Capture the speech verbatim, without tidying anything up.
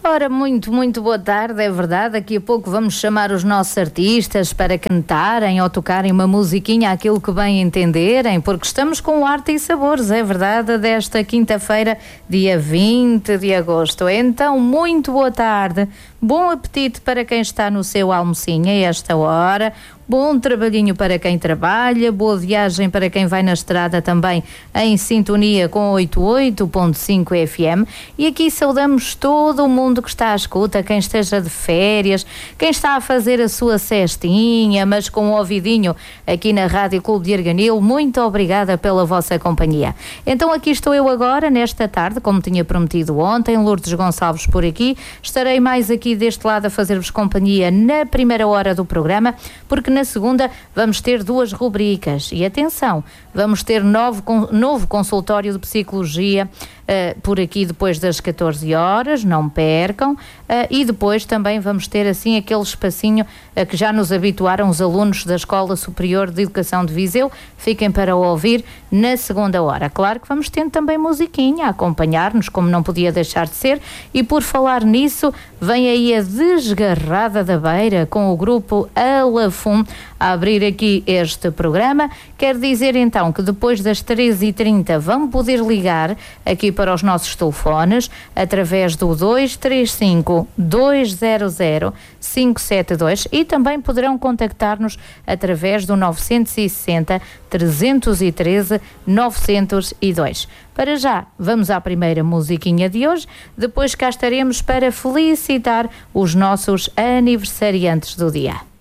Ora, muito, muito boa tarde, é verdade. Daqui a pouco vamos chamar os nossos artistas para cantarem ou tocarem uma musiquinha, aquilo que bem entenderem, porque estamos com Arte e Sabores, é verdade, desta quinta-feira, dia vinte de agosto. Então, muito boa tarde, bom apetite para quem está no seu almocinho a esta hora. Bom trabalhinho para quem trabalha, boa viagem para quem vai na estrada também em sintonia com oitenta e oito ponto cinco F M. E aqui saudamos todo o mundo que está à escuta, quem esteja de férias, quem está a fazer a sua cestinha, mas com o ouvidinho aqui na Rádio Clube de Arganil. Muito obrigada pela vossa companhia. Então aqui estou eu agora, nesta tarde, como tinha prometido ontem, Lourdes Gonçalves por aqui. Estarei mais aqui deste lado a fazer-vos companhia na primeira hora do programa, porque na segunda vamos ter duas rubricas e atenção, vamos ter novo, novo consultório de psicologia uh, por aqui depois das catorze horas, não percam, uh, e depois também vamos ter assim aquele espacinho uh, que já nos habituaram os alunos da Escola Superior de Educação de Viseu. Fiquem para ouvir na segunda hora. Claro que vamos ter também musiquinha a acompanhar-nos, como não podia deixar de ser, e por falar nisso, vem aí a Desgarrada da Beira com o grupo Alafum a abrir aqui este programa. Quer dizer então que depois das treze e trinta vão poder ligar aqui para os nossos telefones através do dois três cinco, dois zero zero, cinco sete dois e também poderão contactar-nos através do nove seis zero, trezentos e treze, novecentos e dois. Para já, vamos à primeira musiquinha de hoje, depois cá estaremos para felicitar os nossos aniversariantes do dia.